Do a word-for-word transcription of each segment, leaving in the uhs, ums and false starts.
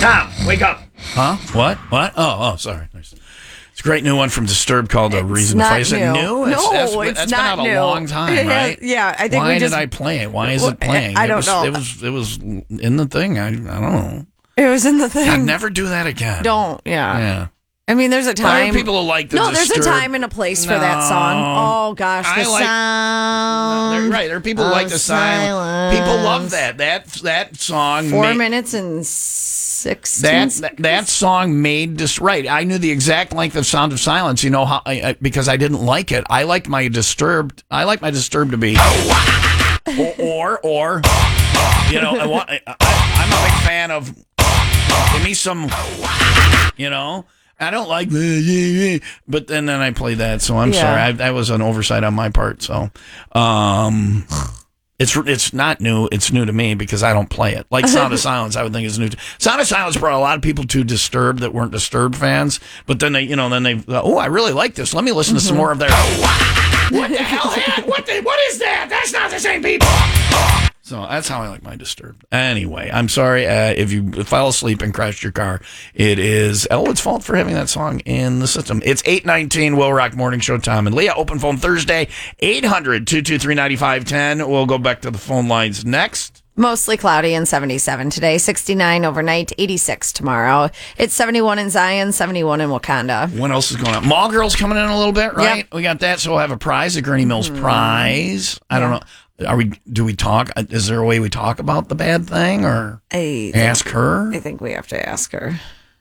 Tom, wake up. Huh? What? What? Oh, oh, sorry. Nice. It's a great new one from Disturbed called "A Reason to Fight." Is it new? No, it's, that's, it's that's not been out new. a long time, It has- right? yeah, I think Why we just. did I play it? Why is it playing? I it don't was, know. It was it was in the thing. I I don't know. It was in the thing. I'd never do that again. Don't. Yeah. Yeah. I mean, there's a Well, there are time. people who like the no, there's a Disturbed- time and a place for that No. song. Oh gosh, the I like- sound. They're right. There are people who of like the silence. People love silence. that. That that song. Four ma- minutes and sixteen. That, seconds. that that song made this right. I knew the exact length of Sound of Silence. You know how? I, I, because I didn't like it. I liked my Disturbed. I like my Disturbed to be or or, or you know. I want. I, I'm a big fan of. Give me some. You know. I don't like, but then then I play that. So I'm Yeah. sorry. I, that was an oversight on my part. So, um. It's it's not new. It's new to me because I don't play it. Like Sound of Silence, I would think is new. To, Sound of Silence brought a lot of people to Disturbed that weren't Disturbed fans. But then they, you know, then they, oh, I really like this. Let me listen to some more of their. What the hell? What the, what is that? That's not the same people. So that's how I like my Disturbed. Anyway, I'm sorry uh, if you fell asleep and crashed your car. It is Elwood's fault for having that song in the system. It's eight nineteen, Will Rock Morning Show. Tom and Leah, open phone Thursday, eight hundred, two two three, nine five one zero. We'll go back to the phone lines next. Mostly cloudy and seventy-seven today, sixty-nine overnight, eighty-six tomorrow. It's seventy-one in Zion, seventy-one in Wakanda. What else is going on? Mall Girl's coming in a little bit, right? Yep. We got that, so we'll have a prize, a Gurney Mills Mm-hmm. prize. I don't know. Are we? Do we talk? Is there a way we talk about the bad thing, or I ask her? I think we have to ask her.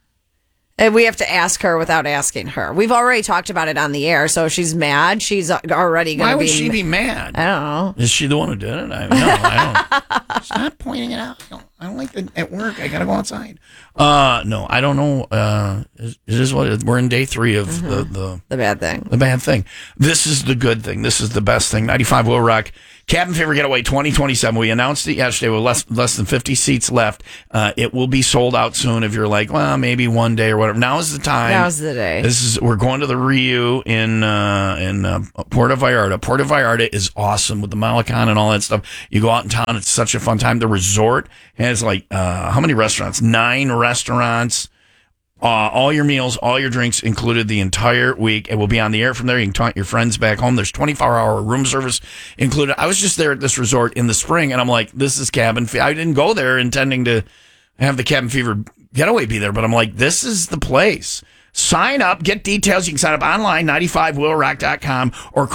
And we have to ask her without asking her. We've already talked about it on the air, so if she's mad, she's already going Why to be. would she be mad? I don't know. Is she the one who did it? I, no, I don't. Stop pointing it out. I don't, I don't like it at work. I gotta go outside. Uh, no, I don't know. Uh, it is what it, we're in day three of Mm-hmm. the, the The bad thing. the bad thing. This is the good thing. This is the best thing. ninety-five Will Rock. Cabin Fever Getaway twenty twenty-seven. We announced it yesterday with less less than fifty seats left. Uh, it will be sold out soon if you're like, well, maybe one day or whatever. Now is the time. Now's the day. This is we're going to the Rio in uh, in uh, Puerto Vallarta. Puerto Vallarta is awesome with the Malecon and all that stuff. You go out in town. It's such a fun time. The resort has like uh, how many restaurants? Nine restaurants. Uh, all your meals, all your drinks included the entire week. It will be on the air from there. You can taunt your friends back home. There's twenty-four hour room service included. I was just there at this resort in the spring, and I'm like, this is Cabin Fever. I didn't go there intending to have the Cabin Fever Getaway be there, but I'm like, this is the place. Sign up, get details. You can sign up online, ninety-five will rock dot com, or